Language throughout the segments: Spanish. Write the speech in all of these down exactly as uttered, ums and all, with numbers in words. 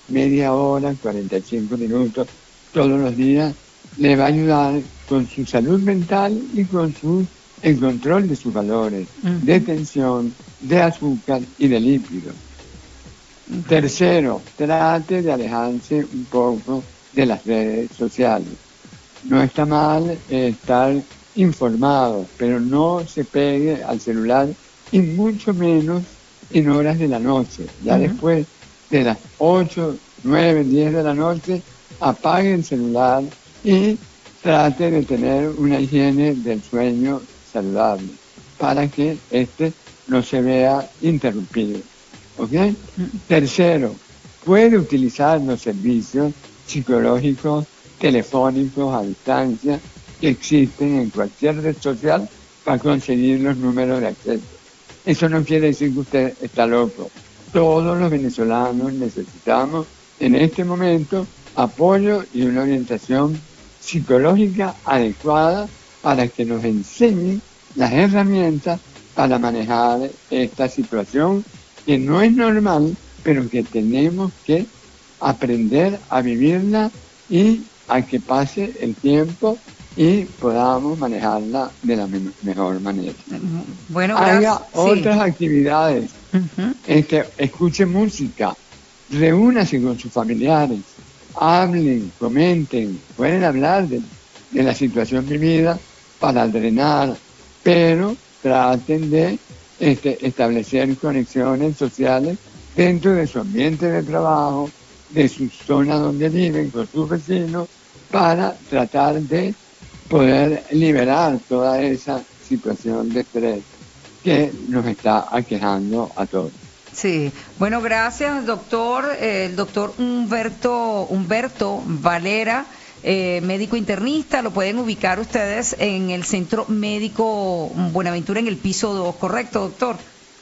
media hora, cuarenta y cinco minutos todos los días, le va a ayudar con su salud mental y con su, el control de sus valores, uh-huh. de tensión, de azúcar y de lípidos. Uh-huh. Tercero, trate de alejarse un poco de las redes sociales. No está mal eh, estar informado, pero no se pegue al celular y mucho menos en horas de la noche. Ya uh-huh. después de las ocho, nueve, diez de la noche, apague el celular y trate de tener una higiene del sueño saludable para que este no se vea interrumpido. ¿Ok? Uh-huh. Tercero, puede utilizar los servicios psicológicos telefónicos a distancia que existen en cualquier red social para conseguir los números de acceso. Eso no quiere decir que usted está loco. Todos los venezolanos necesitamos en este momento apoyo y una orientación psicológica adecuada para que nos enseñen las herramientas para manejar esta situación que no es normal, pero que tenemos que aprender a vivirla y a que pase el tiempo y podamos manejarla de la me- mejor manera. Bueno, haga gracias. otras sí. actividades, uh-huh. este, escuche música, reúnase con sus familiares, hablen, comenten, pueden hablar de, de la situación vivida para drenar, pero traten de este, establecer conexiones sociales dentro de su ambiente de trabajo, de su zona donde viven, con sus vecinos, para tratar de poder liberar toda esa situación de estrés que nos está aquejando a todos. Sí, bueno, gracias, doctor. Eh, el doctor Humberto, Humberto Valera, eh, médico internista, lo pueden ubicar ustedes en el Centro Médico Buenaventura en el piso dos, ¿correcto, doctor?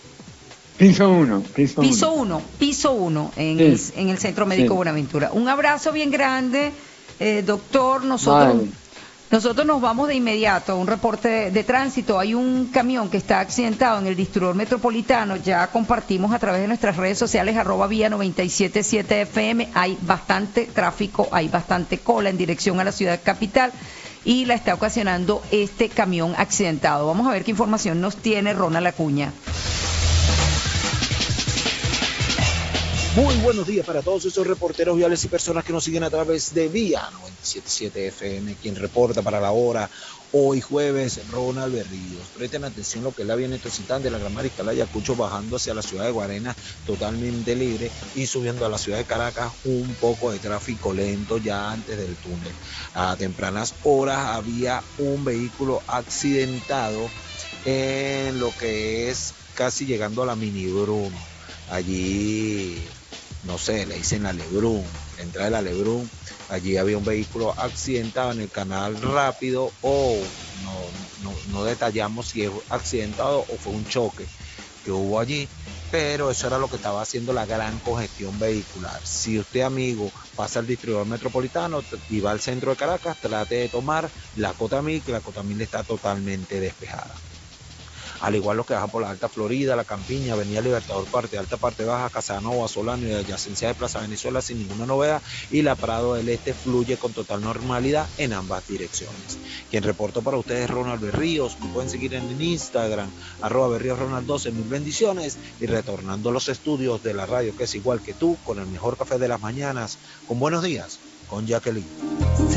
Piso uno, piso, piso uno. uno, piso uno en, sí. el, en el Centro Médico sí. Buenaventura. Un abrazo bien grande, eh, doctor. Nosotros... Vale. Nosotros nos vamos de inmediato a un reporte de, de tránsito. Hay un camión que está accidentado en el distribuidor metropolitano. Ya compartimos a través de nuestras redes sociales, arroba vía noventa y siete punto siete F M. Hay bastante tráfico, hay bastante cola en dirección a la ciudad capital y la está ocasionando este camión accidentado. Vamos a ver qué información nos tiene Ronald Acuña. Muy buenos días para todos esos reporteros viales y personas que nos siguen a través de Vía noventa y siete punto siete F M, quien reporta para la hora hoy jueves, Ronald Berríos. Presten atención lo que es la vía Neto-Citán de la Gran Mariscal Ayacucho bajando hacia la ciudad de Guarena totalmente libre y subiendo a la ciudad de Caracas un poco de tráfico lento ya antes del túnel. A tempranas horas había un vehículo accidentado en lo que es casi llegando a la Mini Bruno. Allí, no sé, le dicen la Lebrun, la entrada de la Lebrun, allí había un vehículo accidentado en el canal rápido o no, no, no detallamos si es accidentado o fue un choque que hubo allí, pero eso era lo que estaba haciendo la gran congestión vehicular. Si usted, amigo, pasa al distribuidor metropolitano y va al centro de Caracas, trate de tomar la Cotamil, que la Cotamil está totalmente despejada. Al igual los que bajan por la Alta Florida, la Campiña, Avenida Libertador, parte alta, parte baja, Casanova, Solano y adyacencia de Plaza Venezuela sin ninguna novedad, y la Prado del Este fluye con total normalidad en ambas direcciones. Quien reportó para ustedes es Ronald Berríos. Me pueden seguir en Instagram, arroba Berríos Ronald doce, mil bendiciones, y retornando a los estudios de la radio que es igual que tú, con el mejor café de las mañanas, con Buenos Días, con Jacqueline.